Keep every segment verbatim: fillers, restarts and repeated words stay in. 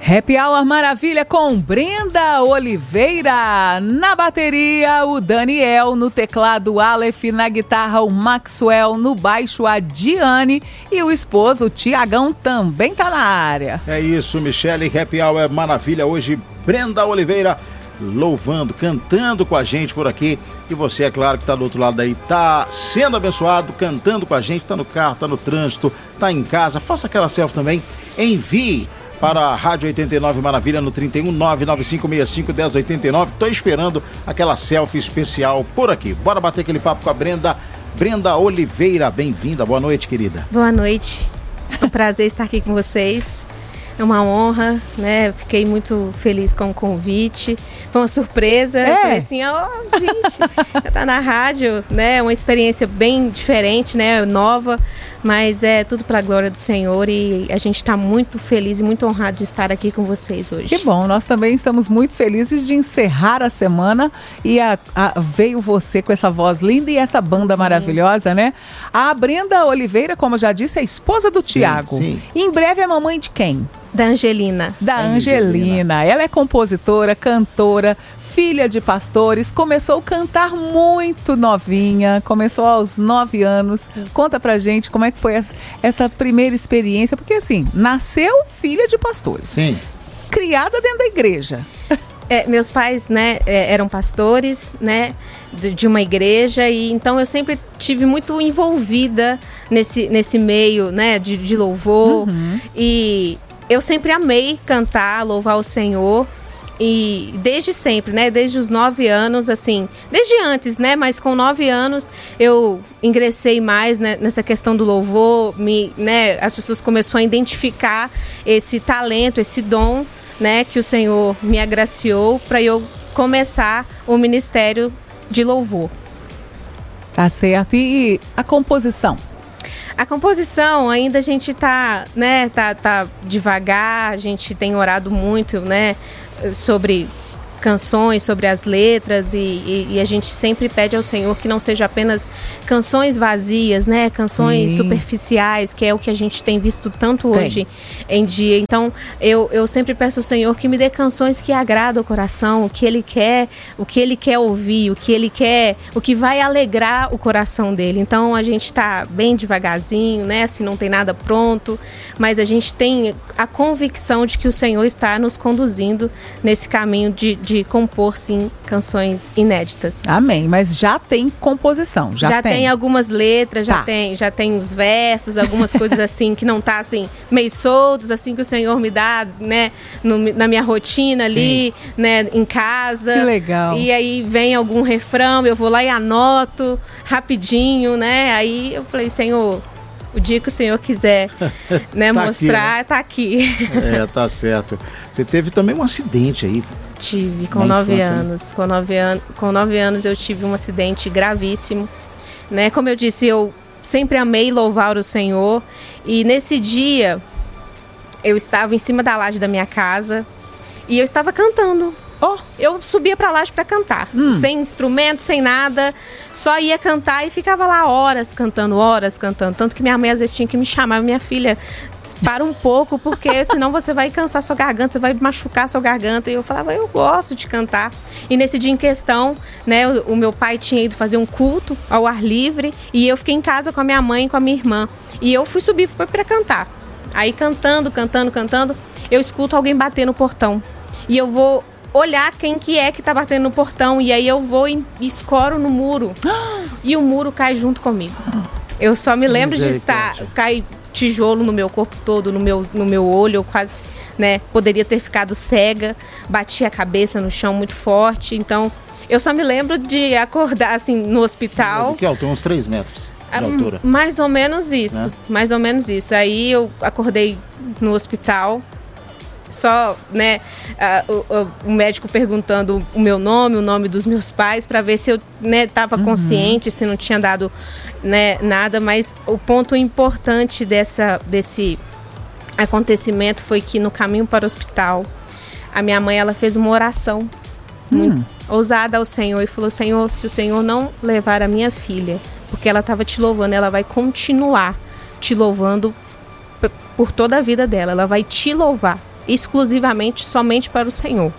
Happy Hour Maravilha com Brenda Oliveira. Na bateria, o Daniel. No teclado, Aleph. Na guitarra, o Maxwell. No baixo, a Diane. E o esposo, o Tiagão, também tá na área. É isso, Michele. Happy Hour Maravilha. Hoje, Brenda Oliveira louvando, cantando com a gente por aqui. E você, é claro, que tá do outro lado aí, tá sendo abençoado, cantando com a gente, tá no carro, tá no trânsito, tá em casa. Faça aquela selfie também. Envie para a Rádio oitenta e nove Maravilha no trinta e um, nove nove cinco seis cinco, um zero oito nove. Tô esperando aquela selfie especial por aqui. Bora bater aquele papo com a Brenda. Brenda Oliveira, bem-vinda. Boa noite, querida. Boa noite. É um prazer estar aqui com vocês. É uma honra, né? Fiquei muito feliz com o convite. Foi uma surpresa. É. Eu falei assim, ó, oh, gente, tá na rádio, né? Uma experiência bem diferente, né? Nova, mas é tudo para a glória do Senhor e a gente está muito feliz e muito honrado de estar aqui com vocês hoje. Que bom, nós também estamos muito felizes de encerrar a semana e a, a, veio você com essa voz linda e essa banda maravilhosa, né? A Brenda Oliveira, como eu já disse, é esposa do Sim, Tiago. sim. Em breve é mamãe de quem? Da Angelina. Da Angelina. Angelina. Ela é compositora, cantora, filha de pastores, começou a cantar muito novinha, começou aos nove anos. Isso. Conta pra gente como é que foi essa, essa primeira experiência, porque assim, nasceu filha de pastores, Sim. criada dentro da igreja. É, meus pais, né, é, eram pastores, né, de, de uma igreja, e então eu sempre tive muito envolvida nesse, nesse meio, né, de, de louvor. Uhum. E eu sempre amei cantar, louvar o Senhor. E desde sempre, né, desde os nove anos, assim, desde antes, né, mas com nove anos eu ingressei mais, né, nessa questão do louvor, me, né, as pessoas começaram a identificar esse talento, esse dom, né, que o Senhor me agraciou para eu começar o ministério de louvor. Tá certo. E a composição? A composição ainda a gente tá, né, tá, tá devagar, a gente tem orado muito, né, sobre canções, sobre as letras e, e, e a gente sempre pede ao Senhor que não seja apenas canções vazias, né, canções Sim. superficiais, que é o que a gente tem visto tanto Tem. hoje em dia. Então eu, eu sempre peço ao Senhor que me dê canções que agradam o coração, o que Ele quer, o que Ele quer ouvir, o que Ele quer, o que vai alegrar o coração dele. Então a gente tá bem devagarzinho, né, assim, não tem nada pronto, mas a gente tem a convicção de que o Senhor está nos conduzindo nesse caminho de de compor, sim, canções inéditas. Amém, mas já tem composição, já, Já tem. tem algumas letras, já Tá. tem, já tem os versos, algumas coisas assim que não tá assim meio soltos, assim que o Senhor me dá, né, no, na minha rotina ali, né, em casa. Que legal. E aí vem algum refrão, eu vou lá e anoto rapidinho, né? Aí eu falei, Senhor, o dia que o Senhor quiser, né, Tá mostrar, aqui, tá aqui. É, tá certo. Você teve também um acidente aí. Tive, com Na nove infância, né? anos. Com nove, an com nove anos eu tive um acidente gravíssimo. Né? Como eu disse, eu sempre amei louvar o Senhor. E nesse dia, eu estava em cima da laje da minha casa e eu estava cantando. Oh, Eu subia pra laje pra cantar, Hum. sem instrumento, sem nada, só ia cantar e ficava lá horas cantando, horas cantando. Tanto que minha mãe às vezes tinha que me chamar, minha filha, para um pouco, porque senão você vai cansar sua garganta, você vai machucar sua garganta. E eu falava, eu gosto de cantar. E nesse dia em questão, né, o, o meu pai tinha ido fazer um culto ao ar livre e eu fiquei em casa com a minha mãe e com a minha irmã. E eu fui subir para cantar. Aí cantando, cantando, cantando, eu escuto alguém bater no portão. E eu vou olhar quem que é que tá batendo no portão. E aí eu vou e escoro no muro. E o muro cai junto comigo. Eu só me lembro de estar... Cai tijolo no meu corpo todo, no meu, no meu olho. Eu quase, né, poderia ter ficado cega. Bati a cabeça no chão muito forte. Então, eu só me lembro de acordar, assim, no hospital. Que altura? Uns três metros de altura. Mais ou menos isso. Né? Mais ou menos isso. Aí eu acordei no hospital... Só, né, uh, o, o médico perguntando o meu nome, o nome dos meus pais, para ver se eu, né, estava Uhum. consciente, se não tinha dado, né, nada. Mas o ponto importante dessa, desse acontecimento foi que no caminho para o hospital, a minha mãe, ela fez uma oração Hum. muito ousada ao Senhor e falou, Senhor, se o Senhor não levar a minha filha, porque ela estava te louvando, ela vai continuar te louvando p- por toda a vida dela, ela vai te louvar. exclusivamente, somente para o Senhor.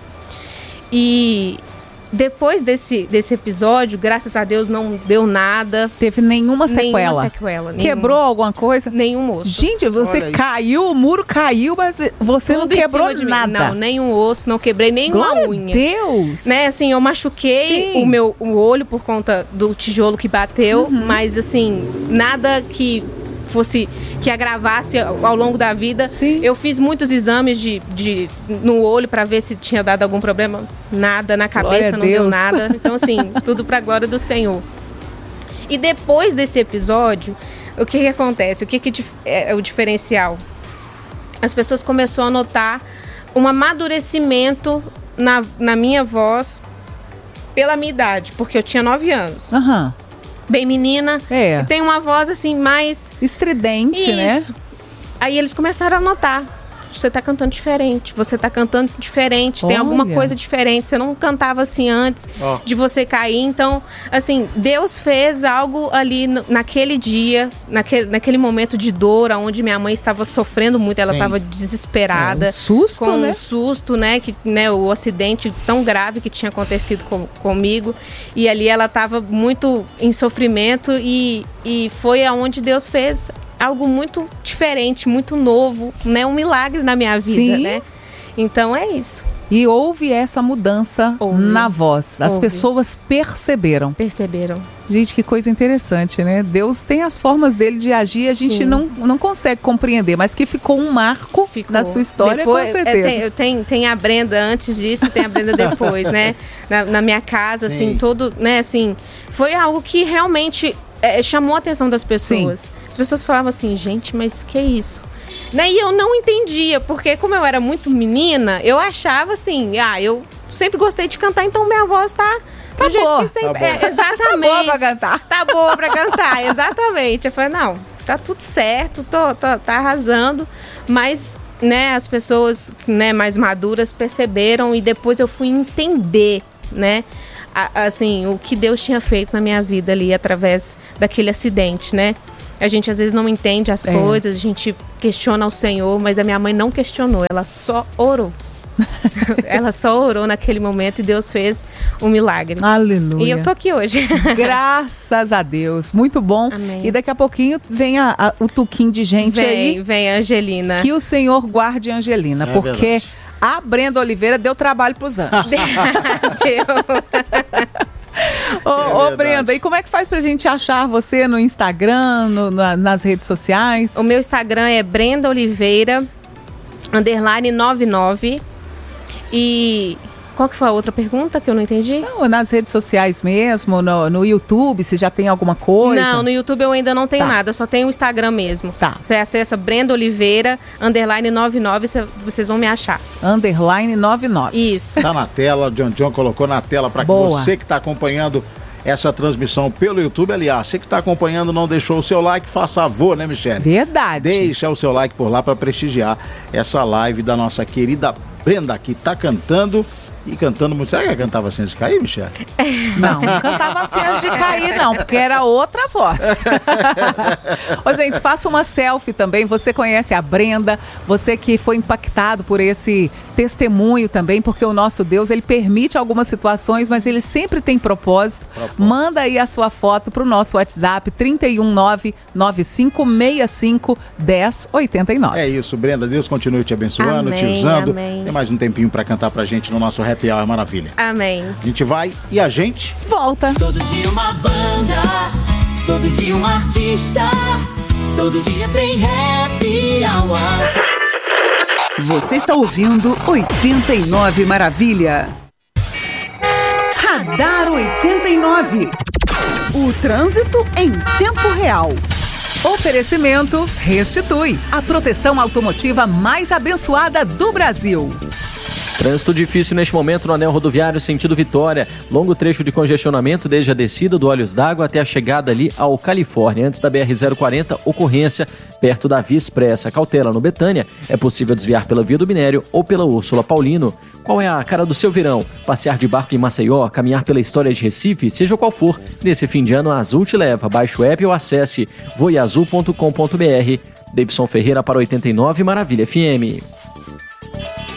E depois desse, desse episódio, graças a Deus, não deu nada. Teve nenhuma sequela? Nenhuma sequela. Nenhum, Quebrou alguma coisa? Nenhum osso. Gente, você caiu, o muro caiu, mas você Tudo não quebrou nada. Não, nenhum osso, não quebrei nenhuma Glória unha. a Deus! Né, assim, eu machuquei Sim. o meu o olho por conta do tijolo que bateu, Uhum. mas assim, nada que fosse, que agravasse ao, ao longo da vida. Sim. Eu fiz muitos exames de, de, no olho para ver se tinha dado algum problema. Nada, na cabeça não deu nada. Então, assim, tudo para a glória do Senhor. E depois desse episódio, o que, que acontece? O que, que é o diferencial? As pessoas começaram a notar um amadurecimento na, na minha voz pela minha idade, porque eu tinha nove anos. Aham. Uhum. Bem menina, é. E tem uma voz assim mais... estridente, Isso. né? Aí eles começaram a notar. Você tá cantando diferente, você tá cantando diferente, Olha. Tem alguma coisa diferente, você não cantava assim antes oh. de você cair. Então, assim, Deus fez algo ali no, naquele dia, naquele, naquele momento de dor, onde minha mãe estava sofrendo muito, ela estava desesperada. É um susto, com né? um susto, né? Que, né? O acidente tão grave que tinha acontecido com, comigo. E ali ela estava muito em sofrimento e, e foi aonde Deus fez algo muito diferente, muito novo, né? Um milagre na minha vida, Sim. né? Então é isso. E houve essa mudança houve. na voz. As houve. pessoas perceberam. Perceberam. Gente, que coisa interessante, né? Deus tem as formas dele de agir e a gente não, não consegue compreender, mas que ficou um marco ficou. na sua história, depois, com certeza. É, tem, tem, tem a Brenda antes disso e tem a Brenda depois, né? Na, na minha casa, Sim. assim, todo, né, assim, foi algo que realmente é, chamou a atenção das pessoas. Sim. As pessoas falavam assim, gente, mas que isso? Né? E eu não entendia, porque como eu era muito menina, eu achava assim, ah, eu sempre gostei de cantar, então minha voz tá... Tá do jeito boa. que sempre... Tá é, exatamente. Tá boa pra cantar. Tá boa pra cantar, exatamente. Eu falei, não, tá tudo certo, tô, tô, tá arrasando, mas, né, as pessoas, né, mais maduras perceberam e depois eu fui entender, né, a, assim, o que Deus tinha feito na minha vida ali através daquele acidente, né. A gente às vezes não entende as é. coisas, a gente questiona o Senhor, mas a minha mãe não questionou, ela só orou. Ela só orou naquele momento e Deus fez um milagre. Aleluia. E eu tô aqui hoje. Graças a Deus. Muito bom. Amém. E daqui a pouquinho vem a, a, o tuquinho de gente vem, aí. Vem a Angelina. Que o Senhor guarde a Angelina, é porque verdade. A Brenda Oliveira deu trabalho pros anjos. Deu. Ô, é ô Brenda, e como é que faz pra gente achar você no Instagram, no, na, nas redes sociais? O meu Instagram é Brenda Oliveira, underline noventa e nove. E qual que foi a outra pergunta que eu não entendi? Não, nas redes sociais mesmo, no, no YouTube, se já tem alguma coisa? Não, no YouTube eu ainda não tenho tá. nada, eu só tenho o Instagram mesmo. Tá. Você acessa Brenda Oliveira, underline noventa e nove, vocês vão me achar. Underline noventa e nove. Isso. Tá na tela, o John John colocou na tela para que você que está acompanhando essa transmissão pelo YouTube, aliás, você que está acompanhando, não deixou o seu like, faça favor, né, Michele? Verdade. Deixa o seu like por lá para prestigiar essa live da nossa querida Brenda, que tá cantando e cantando muito. Será que ela cantava sem de cair, Michele? Não, não cantava sem de cair, não, porque era outra voz. Ô, gente, faça uma selfie também. Você conhece a Brenda, você que foi impactado por esse testemunho também, porque o nosso Deus, ele permite algumas situações, mas ele sempre tem propósito. propósito. Manda aí a sua foto pro nosso WhatsApp, trinta e um, nove nove cinco seis cinco, dez oitenta e nove. É isso, Brenda. Deus continue te abençoando, amém, te usando. Amém. Tem mais um tempinho pra cantar pra gente no nosso Happy Hour Maravilha. Amém. A gente vai e a gente volta. Todo dia uma banda, todo dia um artista, todo dia tem Happy Hour. Você está ouvindo oitenta e nove Maravilha. Radar oitenta e nove. O trânsito em tempo real. Oferecimento Restitui, a proteção automotiva mais abençoada do Brasil. Trânsito difícil neste momento no anel rodoviário sentido Vitória. Longo trecho de congestionamento desde a descida do Olhos d'Água até a chegada ali ao Califórnia. Antes da B R zero quarenta, ocorrência perto da Via Expressa. Cautela no Betânia. É possível desviar pela Via do Minério ou pela Úrsula Paulino. Qual é a cara do seu verão? Passear de barco em Maceió, caminhar pela história de Recife, seja qual for. Nesse fim de ano, a Azul te leva. Baixe o app ou acesse voiazul ponto com ponto br. Davidson Ferreira para oitenta e nove Maravilha F M.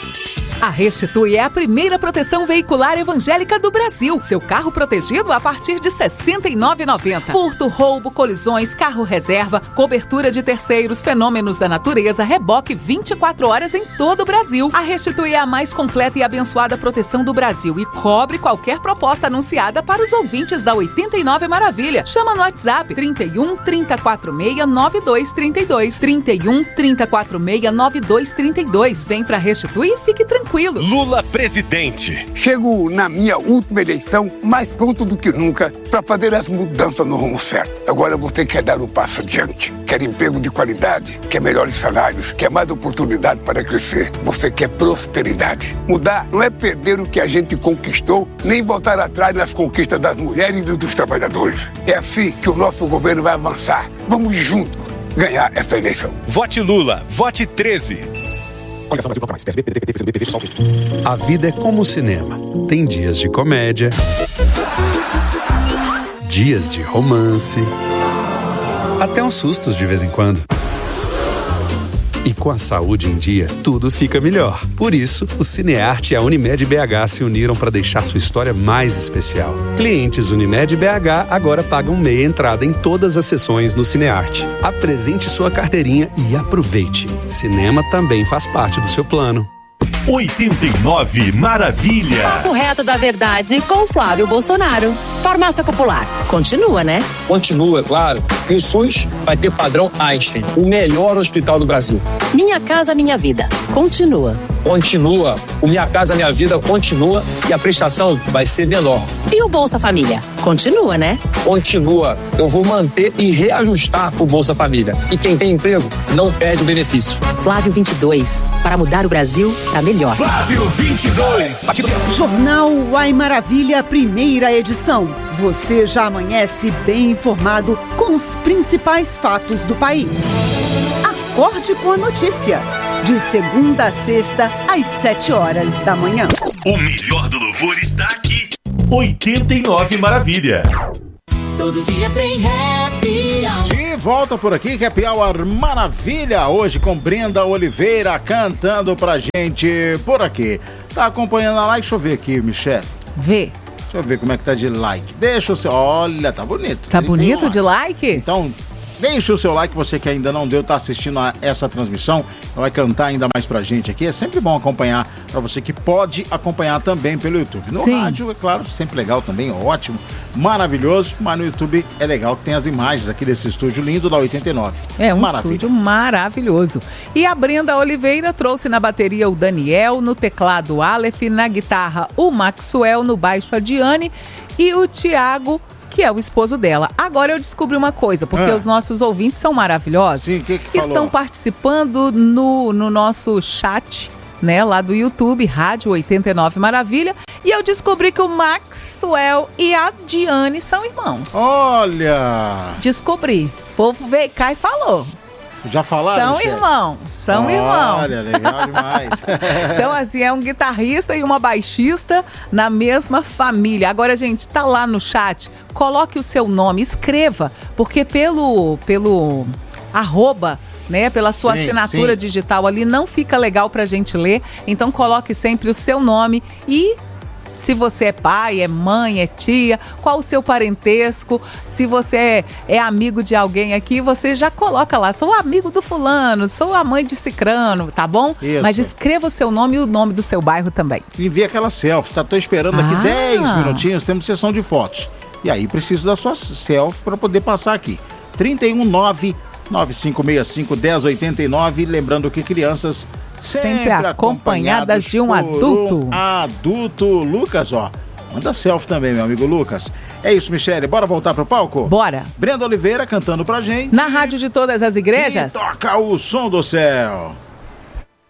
A Restitui é a primeira proteção veicular evangélica do Brasil. Seu carro protegido a partir de sessenta e nove reais e noventa centavos. Furto, roubo, colisões, carro reserva, cobertura de terceiros, fenômenos da natureza, reboque vinte e quatro horas em todo o Brasil. A Restitui é a mais completa e abençoada proteção do Brasil e cobre qualquer proposta anunciada para os ouvintes da oitenta e nove Maravilha. Chama no WhatsApp trinta e um, trinta e quatro seis, nove dois trinta e dois. trinta e um, trinta e quatro seis, nove dois trinta e dois. Vem pra Restitui e fique tranquilo. Lula presidente. Chego na minha última eleição mais pronto do que nunca para fazer as mudanças no rumo certo. Agora você quer dar um passo adiante. Quer emprego de qualidade, quer melhores salários, quer mais oportunidade para crescer. Você quer prosperidade. Mudar não é perder o que a gente conquistou, nem voltar atrás nas conquistas das mulheres e dos trabalhadores. É assim que o nosso governo vai avançar. Vamos juntos ganhar essa eleição. Vote Lula, vote treze. A vida é como o cinema. Tem dias de comédia, dias de romance, até uns sustos de vez em quando. E com a saúde em dia, tudo fica melhor. Por isso, o Cinearte e a Unimed B H se uniram para deixar sua história mais especial. Clientes Unimed B H agora pagam meia entrada em todas as sessões no Cinearte. Apresente sua carteirinha e aproveite. Cinema também faz parte do seu plano. oitenta e nove Maravilha. Papo reto da verdade com Flávio Bolsonaro. Farmácia Popular. Continua, né? Continua, claro. E o SUS vai ter padrão Einstein, o melhor hospital do Brasil. Minha Casa Minha Vida. Continua. Continua. O Minha Casa Minha Vida continua e a prestação vai ser menor. E o Bolsa Família? Continua, né? Continua. Eu vou manter e reajustar o Bolsa Família. E quem tem emprego não perde o benefício. Flávio vinte e dois. Para mudar o Brasil para melhor. Flávio vinte e dois. Jornal Uai Maravilha, primeira edição. Você já amanhece bem informado com os principais fatos do país. Acorde com a notícia. De segunda a sexta, às sete horas da manhã. O melhor do louvor está aqui. oitenta e nove Maravilha. Todo dia tem Happy Hour. De volta por aqui, Happy Hour Maravilha. Hoje com Brenda Oliveira cantando pra gente por aqui. Tá acompanhando a like? Deixa eu ver aqui, Michele. Vê. Deixa eu ver como é que tá de like. Deixa o seu... Olha, tá bonito. Tá bonito de like? Então... Deixe o seu like, você que ainda não deu, tá assistindo a essa transmissão, vai cantar ainda mais pra gente aqui. É sempre bom acompanhar, pra você que pode acompanhar também pelo YouTube. No Sim. rádio, é claro, sempre legal também, ótimo, maravilhoso, mas no YouTube é legal que tem as imagens aqui desse estúdio lindo da oitenta e nove. É um Maravilha. estúdio maravilhoso. E a Brenda Oliveira trouxe na bateria o Daniel, no teclado o Aleph, na guitarra o Maxwell, no baixo a Diane e o Tiago, que é o esposo dela. Agora eu descobri uma coisa, porque Ah. os nossos ouvintes são maravilhosos. Sim, que que estão falou? participando no, no nosso chat, né, lá do YouTube, Rádio oitenta e nove Maravilha. E eu descobri que o Maxwell e a Diane são irmãos. Olha! Descobri. O povo veio cá e falou. Já falaram, São Michele? irmãos, são irmãos. Olha, legal demais. Então, assim, é um guitarrista e uma baixista na mesma família. Agora, gente, tá lá no chat, coloque o seu nome, escreva, porque pelo, pelo arroba, né, pela sua Sim, assinatura sim. digital ali, não fica legal pra gente ler. Então, coloque sempre o seu nome e... se você é pai, é mãe, é tia, qual o seu parentesco, se você é, é amigo de alguém aqui, você já coloca lá, sou amigo do fulano, sou a mãe de cicrano, tá bom? Isso. Mas escreva o seu nome e o nome do seu bairro também. Envia aquela selfie, tá? Tô esperando aqui Ah. dez minutinhos, temos sessão de fotos. E aí preciso da sua selfie para poder passar aqui. trinta e um, nove, nove cinco seis cinco, um zero oito nove, lembrando que crianças Sempre acompanhadas de um por adulto. Um adulto. Lucas, ó, manda selfie também, meu amigo Lucas. É isso, Michele, bora voltar pro palco? Bora. Brenda Oliveira cantando pra gente. Na rádio de todas as igrejas? E toca o som do céu.